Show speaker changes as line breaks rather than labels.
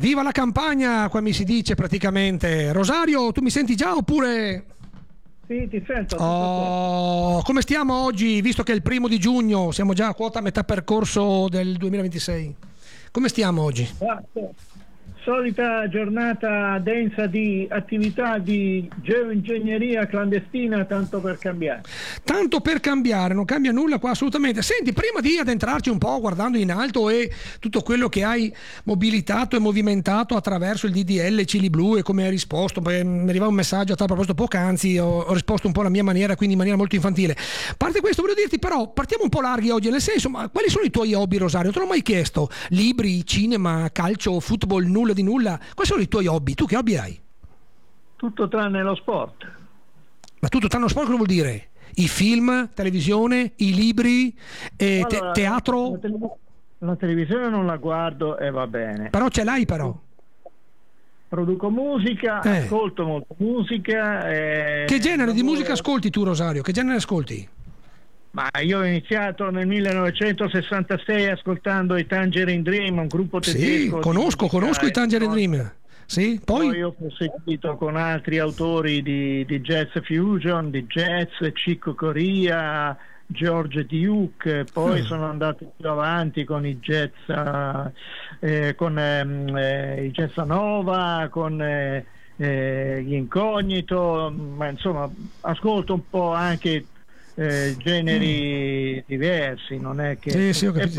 Viva la campagna, qua mi si dice praticamente. Rosario, tu mi senti già oppure...
Sì, ti sento.
Come stiamo oggi, visto che è il 1 giugno, siamo già a quota metà percorso del 2026? Come stiamo oggi?
Solita giornata densa di attività di geoingegneria clandestina, tanto per cambiare.
Tanto per cambiare, non cambia nulla qua assolutamente. Senti, prima di addentrarci un po' guardando in alto e tutto quello che hai mobilitato e movimentato attraverso il DDL Cili Blu e come hai risposto, mi arrivava un messaggio a tal proposito poc'anzi, ho risposto un po' alla mia maniera, quindi in maniera molto infantile. A parte questo voglio dirti però, partiamo un po' larghi oggi, nel senso, ma quali sono i tuoi hobby, Rosario? Te l'ho mai chiesto? Libri, cinema, calcio, football, nulla di nulla? Quali sono i tuoi hobby? Tu che hobby hai?
Tutto tranne lo sport.
Ma tutto tranne lo sport cosa vuol dire? I film, televisione, i libri,
Allora,
teatro?
La televisione non la guardo e va bene.
Però ce l'hai però.
Produco musica, ascolto molta musica.
Che genere di musica ascolti tu, Rosario? Che genere ascolti?
Ma io ho iniziato nel 1966 ascoltando i Tangerine Dream, un gruppo tedesco.
Sì, conosco i Tangerine Dream. Sì, poi
ho proseguito con altri autori di jazz fusion, di jazz, Chick Corea, George Duke, poi sono andato più avanti con i jazz, i jazz Nova, con gli Incognito, ma insomma ascolto un po' anche generi diversi, non è che
sì, ho capito.